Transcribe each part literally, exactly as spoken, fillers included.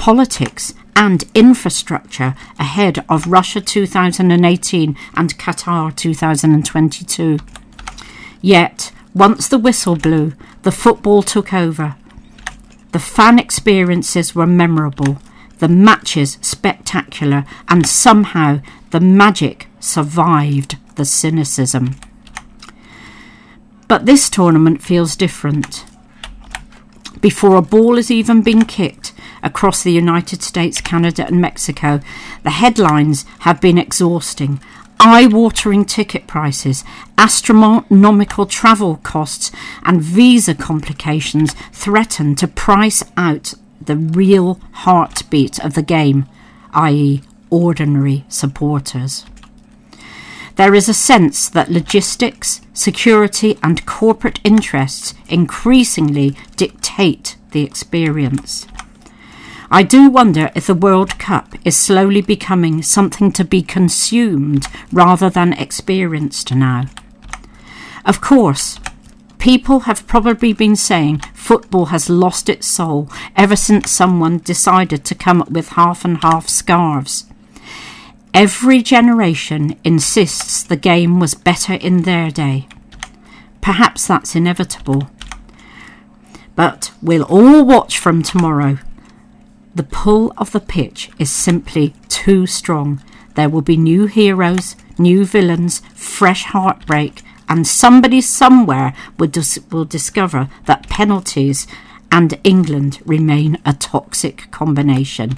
politics and infrastructure ahead of Russia two thousand eighteen and Qatar two thousand twenty-two. Yet, once the whistle blew, the football took over. The fan experiences were memorable, the matches spectacular, and somehow the magic survived the cynicism. But this tournament feels different. Before a ball has even been kicked across the United States, Canada and Mexico, the headlines have been exhausting. Eye-watering ticket prices, astronomical travel costs and visa complications threaten to price out the real heartbeat of the game, that is ordinary supporters. There is a sense that logistics, security and corporate interests increasingly dictate the experience. I do wonder if the World Cup is slowly becoming something to be consumed rather than experienced now. Of course, people have probably been saying football has lost its soul ever since someone decided to come up with half and half scarves. Every generation insists the game was better in their day. Perhaps that's inevitable. But we'll all watch from tomorrow. The pull of the pitch is simply too strong. There will be new heroes, new villains, fresh heartbreak, and somebody somewhere will, dis- will discover that penalties and England remain a toxic combination.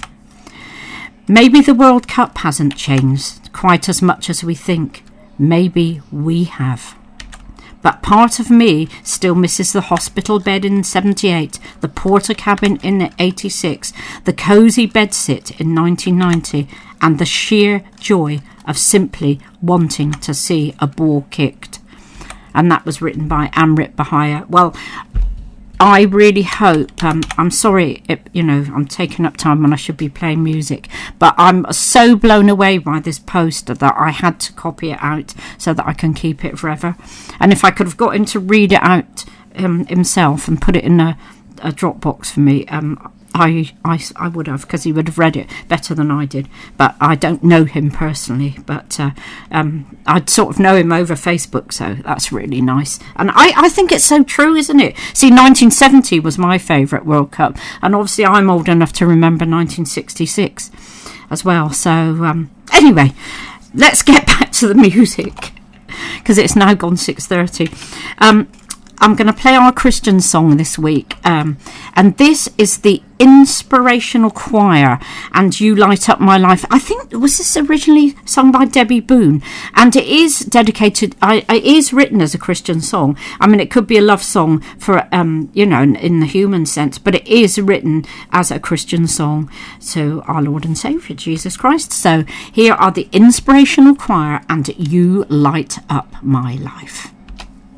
Maybe the World Cup hasn't changed quite as much as we think. Maybe we have. But part of me still misses the hospital bed in seventy-eight, the porter cabin in eighty-six, the cosy bedsit in nineteen ninety, and the sheer joy of simply wanting to see a ball kicked. And that was written by Amrit Bahaya. Well, I really hope, um, I'm sorry, it, you know, I'm taking up time when I should be playing music, but I'm so blown away by this post that I had to copy it out so that I can keep it forever. And if I could have got him to read it out um, himself and put it in a, a Dropbox for me, um, I, I, I would have, because he would have read it better than I did. But I don't know him personally, but uh, um, I'd sort of know him over Facebook, so that's really nice. And I, I think it's so true, isn't it? See, nineteen seventy was my favourite World Cup, and obviously I'm old enough to remember nineteen sixty-six as well. So um, anyway, let's get back to the music, because it's now gone six thirty. Um, I'm going to play our Christian song this week, um, and this is the Inspirational Choir and You Light Up My Life. I think, was this originally sung by Debbie Boone? And it is dedicated, I, it is written as a Christian song. I mean, it could be a love song for, um, you know, in, in the human sense, but it is written as a Christian song to our Lord and Saviour, Jesus Christ. So here are the Inspirational Choir and You Light Up My Life.